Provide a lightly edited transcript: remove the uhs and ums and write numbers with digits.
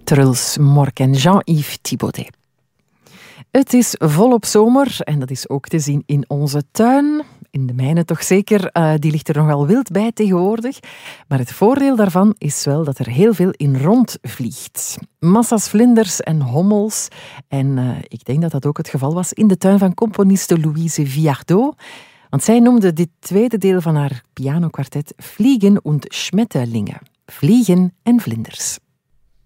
Truls Mork en Jean-Yves Thibaudet. Het is volop zomer en dat is ook te zien in onze tuin. In de mijne toch zeker, die ligt er nogal wild bij tegenwoordig. Maar het voordeel daarvan is wel dat er heel veel in rondvliegt. Massa's vlinders en hommels. En ik denk dat dat ook het geval was in de tuin van componiste Louise Viardot. Want zij noemde dit tweede deel van haar pianokwartet Fliegen und Schmetterlinge. Vliegen en vlinders.